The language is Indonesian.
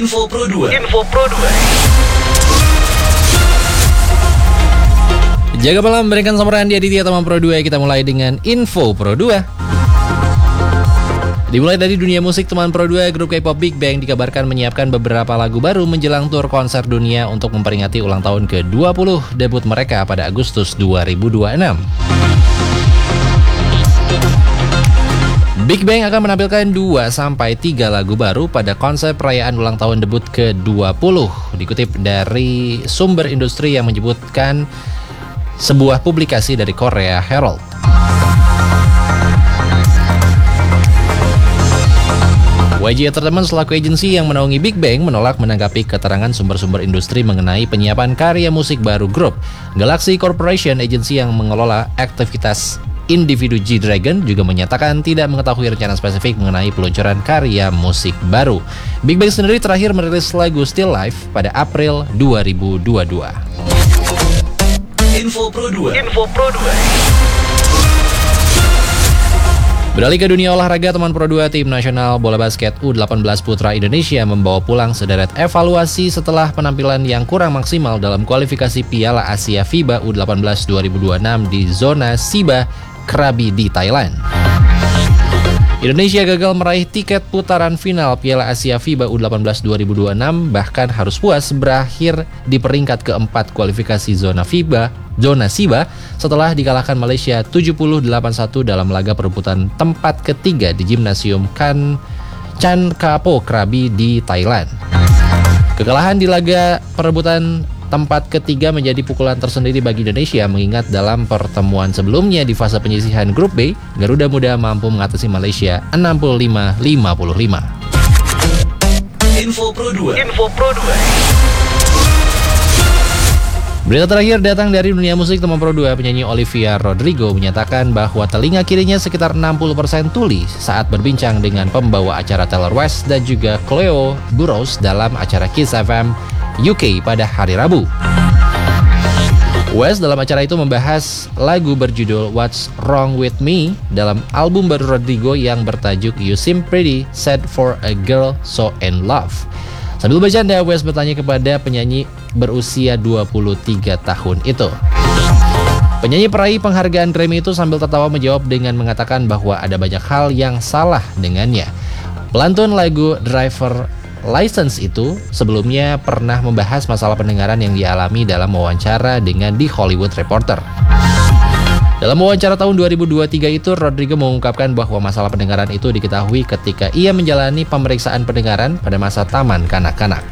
Info Pro 2. Jaga malam, berikan sambutan di Aditya Taman Pro 2. Kita mulai dengan Info Pro 2. Dimulai dari dunia musik, teman Pro 2, grup K-pop Big Bang dikabarkan menyiapkan beberapa lagu baru menjelang tur konser dunia untuk memperingati ulang tahun ke-20 debut mereka pada Agustus 2026. Big Bang akan menampilkan 2-3 lagu baru pada konser perayaan ulang tahun debut ke-20. Dikutip dari sumber industri yang menyebutkan sebuah publikasi dari Korea Herald. YG Entertainment selaku agensi yang menaungi Big Bang menolak menanggapi keterangan sumber-sumber industri mengenai penyiapan karya musik baru grup. Galaxy Corporation, agensi yang mengelola aktivitas individu G-Dragon, juga menyatakan tidak mengetahui rencana spesifik mengenai peluncuran karya musik baru. Big Bang sendiri terakhir merilis lagu Still Life pada April 2022. Info Pro 2. Beralih ke dunia olahraga, teman Pro 2, tim nasional bola basket U18 Putra Indonesia membawa pulang sederet evaluasi setelah penampilan yang kurang maksimal dalam kualifikasi Piala Asia FIBA U18 2026 di zona Siba, Krabi di Thailand. Indonesia gagal meraih tiket putaran final Piala Asia FIBA U18 2026, bahkan harus puas berakhir di peringkat keempat kualifikasi zona Siba setelah dikalahkan Malaysia 70-81 dalam laga perebutan tempat ketiga di Gimnasium Chan Kapo Krabi di Thailand. Kekalahan di laga perebutan tempat ketiga menjadi pukulan tersendiri bagi Indonesia, mengingat dalam pertemuan sebelumnya di fase penyisihan grup B, Garuda Muda mampu mengatasi Malaysia 65-55. Info Pro 2. Berita terakhir datang dari dunia musik, teman Pro 2. Penyanyi Olivia Rodrigo menyatakan bahwa telinga kirinya sekitar 60% tuli saat berbincang dengan pembawa acara Taylor Swift dan juga Cleo Burrows dalam acara Kiss FM UK pada hari Rabu. West dalam acara itu membahas lagu berjudul What's Wrong With Me dalam album baru Rodrigo yang bertajuk You Seem Pretty Sad for a Girl So In Love. Sambil bercanda, West bertanya kepada penyanyi berusia 23 tahun itu. Penyanyi peraih penghargaan Grammy itu sambil tertawa menjawab dengan mengatakan bahwa ada banyak hal yang salah dengannya. Pelantun lagu Driver License itu sebelumnya pernah membahas masalah pendengaran yang dialami dalam wawancara dengan The Hollywood Reporter. Dalam wawancara tahun 2023 itu, Rodrigo mengungkapkan bahwa masalah pendengaran itu diketahui ketika ia menjalani pemeriksaan pendengaran pada masa taman kanak-kanak.